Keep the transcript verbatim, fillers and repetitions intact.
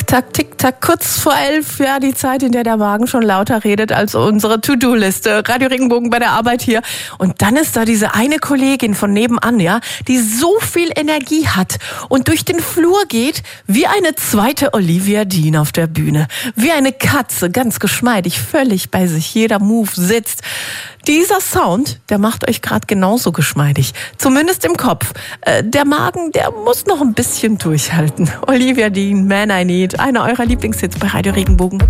Tick-Tack, Tick-Tack, kurz vor elf, ja, die Zeit, in der der Wagen schon lauter redet als unsere To-Do-Liste. Radio Regenbogen bei der Arbeit hier. Und dann ist da diese eine Kollegin von nebenan, ja, die so viel Energie hat und durch den Flur geht wie eine zweite Olivia Dean auf der Bühne. Wie eine Katze, ganz geschmeidig, völlig bei sich, jeder Move sitzt. Dieser Sound, der macht euch gerade genauso geschmeidig. Zumindest im Kopf. Äh, der Magen, der muss noch ein bisschen durchhalten. Olivia Dean, Man I Need, einer eurer Lieblingshits bei Radio Regenbogen.